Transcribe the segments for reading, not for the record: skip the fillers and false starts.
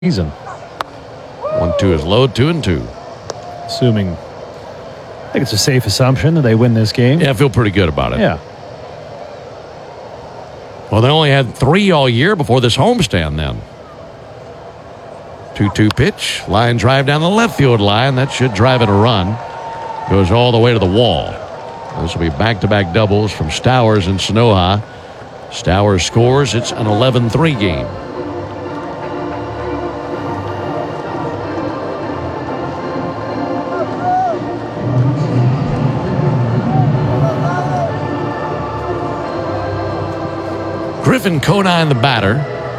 season. 1-2 is low, 2-2. Assuming, I think it's a safe assumption that they win this game. Yeah, I feel pretty good about it. Yeah. Well, they only had 3 all year before this homestand then. 2-2 pitch. Line drive down the left field line. That should drive it a run. Goes all the way to the wall. This will be back-to-back doubles from Stowers and Sanoha. Stowers scores. It's an 11-3 game. Griffin Conine, the batter.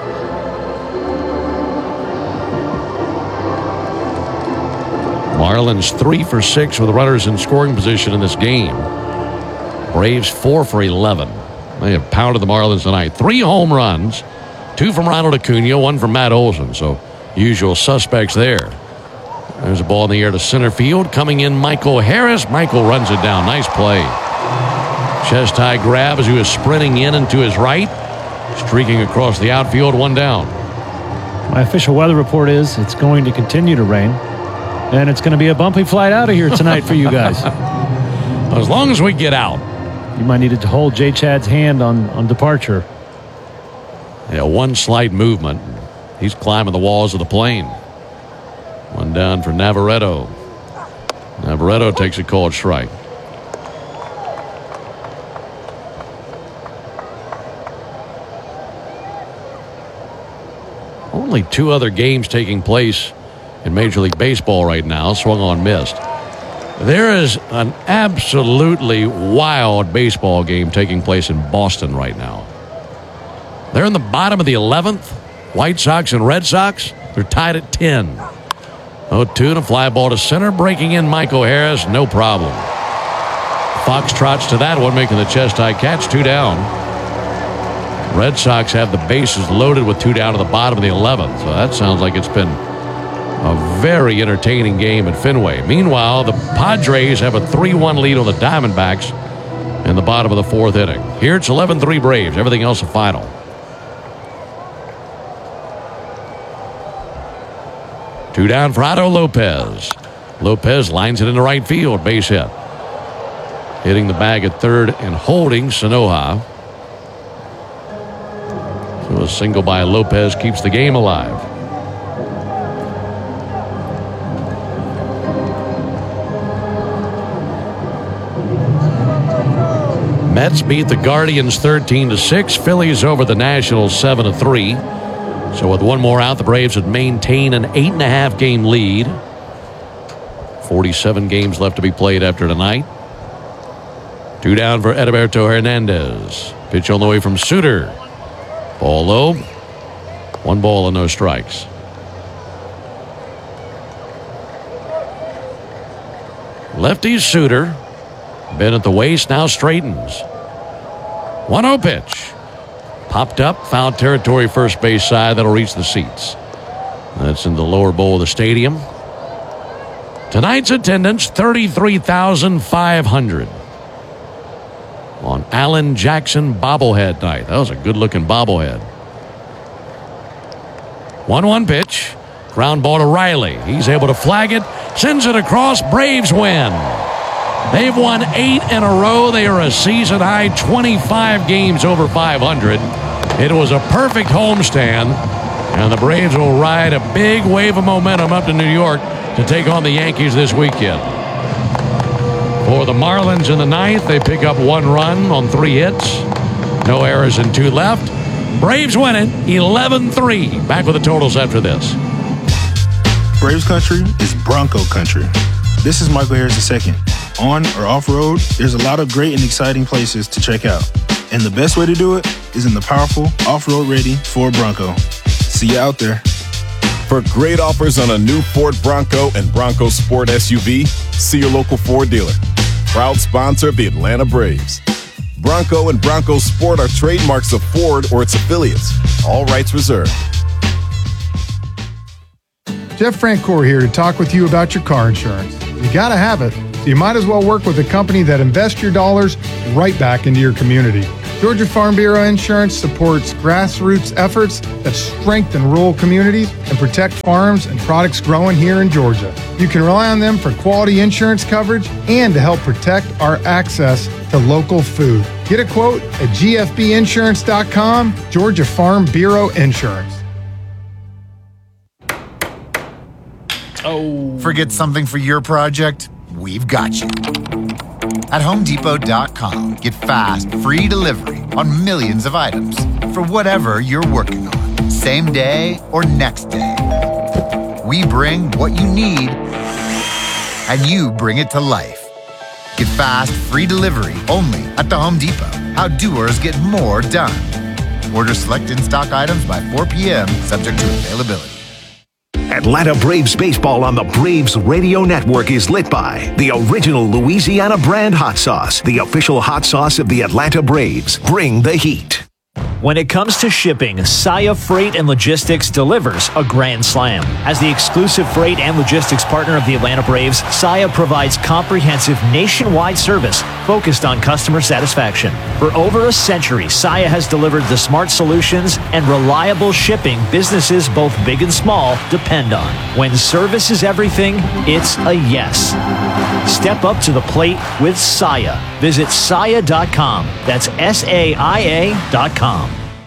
Marlins 3 for 6 with runners in scoring position in this game. Braves 4 for 11. They have pounded the Marlins tonight. 3 home runs, 2 from Ronald Acuna, 1 from Matt Olson. So usual suspects there. There's a ball in the air to center field. Coming in, Michael Harris. Michael runs it down. Nice play. Chest high grab as he was sprinting in and to his right. Streaking across the outfield, 1 down. My official weather report is it's going to continue to rain. And it's going to be a bumpy flight out of here tonight for you guys. As long as we get out. You might need to hold J. Chad's hand on departure. Yeah, 1 slight movement. He's climbing the walls of the plane. 1 down for Navarreto. Navarreto takes a called strike. Only 2 other games taking place in Major League Baseball right now. Swung on, missed. There is an absolutely wild baseball game taking place in Boston right now. They're in the bottom of the 11th. White Sox and Red Sox, they're tied at 10. 0-2 and a fly ball to center. Breaking in Michael Harris, no problem. Fox trots to that one, making the chest high catch. 2 down. Red Sox have the bases loaded with 2 down to the bottom of the 11th. So that sounds like it's been a very entertaining game at Fenway. Meanwhile, the Padres have a 3-1 lead on the Diamondbacks in the bottom of the 4th inning. Here it's 11-3 Braves. Everything else a final. Two down for Otto Lopez. Lopez lines it into right field. Base hit. Hitting the bag at third and holding Sanoha. So a single by Lopez keeps the game alive. Mets beat the Guardians 13-6. Phillies over the Nationals 7-3. So with 1 more out, the Braves would maintain an 8.5 game lead. 47 games left to be played after tonight. 2 down for Edilberto Hernandez. Pitch on the way from Suter. Ball low. 1 ball and no strikes. Lefty Suter. Been at the waist, now straightens. 1-0 pitch. Popped up, foul territory first base side. That'll reach the seats. That's in the lower bowl of the stadium. Tonight's attendance, 33,500. On Alan Jackson bobblehead night. That was a good-looking bobblehead. 1-1 pitch. Ground ball to Riley. He's able to flag it. Sends it across. Braves win. They've won 8 in a row. They are a season-high 25 games over 500. It was a perfect homestand, and the Braves will ride a big wave of momentum up to New York to take on the Yankees this weekend. For the Marlins in the 9th, they pick up 1 run on 3 hits. No errors and 2 left. Braves win it 11-3. Back with the totals after this. Braves country is Bronco country. This is Michael Harris II. On or off-road, there's a lot of great and exciting places to check out. And the best way to do it is in the powerful, off-road ready Ford Bronco. See you out there. For great offers on a new Ford Bronco and Bronco Sport SUV, see your local Ford dealer. Proud sponsor of the Atlanta Braves. Bronco and Bronco Sport are trademarks of Ford or its affiliates. All rights reserved. Jeff Francoeur here to talk with you about your car insurance. You gotta have it. So you might as well work with a company that invests your dollars right back into your community. Georgia Farm Bureau Insurance supports grassroots efforts that strengthen rural communities and protect farms and products growing here in Georgia. You can rely on them for quality insurance coverage and to help protect our access to local food. Get a quote at gfbinsurance.com, Georgia Farm Bureau Insurance. Forget something for your project? We've got you. At HomeDepot.com, get fast, free delivery on millions of items for whatever you're working on, same day or next day. We bring what you need, and you bring it to life. Get fast, free delivery only at the Home Depot. How doers get more done. Order select in-stock items by 4 p.m., subject to availability. Atlanta Braves baseball on the Braves Radio Network is lit by the original Louisiana brand hot sauce, the official hot sauce of the Atlanta Braves. Bring the heat. When it comes to shipping, Saia Freight and Logistics delivers a grand slam. As the exclusive freight and logistics partner of the Atlanta Braves, Saia provides comprehensive nationwide service focused on customer satisfaction. For over a century, Saia has delivered the smart solutions and reliable shipping businesses both big and small depend on. When service is everything, it's a yes. Step up to the plate with Saia. Visit Saia.com. That's SAIA.com.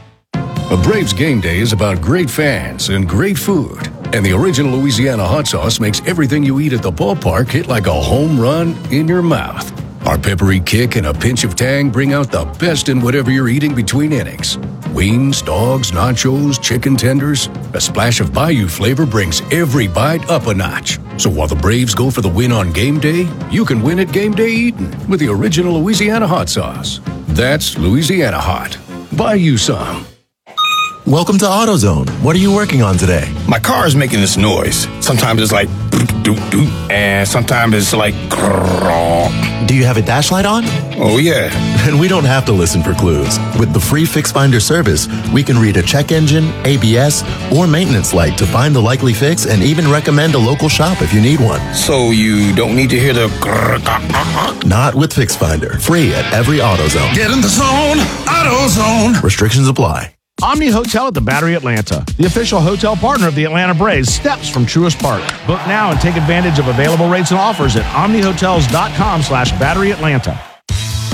A Braves game day is about great fans and great food. And the original Louisiana hot sauce makes everything you eat at the ballpark hit like a home run in your mouth. Our peppery kick and a pinch of tang bring out the best in whatever you're eating between innings. Wings, dogs, nachos, chicken tenders. A splash of Bayou flavor brings every bite up a notch. So while the Braves go for the win on game day, you can win at game day eating with the original Louisiana hot sauce. That's Louisiana hot. Buy you some. Welcome to AutoZone. What are you working on today? My car is making this noise. Sometimes it's like doop doop, and sometimes it's like grrr. Do you have a dash light on? Oh yeah. Then we don't have to listen for clues. With the free Fix Finder service, we can read a check engine, ABS, or maintenance light to find the likely fix and even recommend a local shop if you need one. So you don't need to hear the grrr. Not with Fix Finder. Free at every AutoZone. Get in the zone, AutoZone. Restrictions apply. Omni Hotel at the Battery Atlanta, the official hotel partner of the Atlanta Braves, steps from Truist Park. Book now and take advantage of available rates and offers at omnihotels.com/BatteryAtlanta.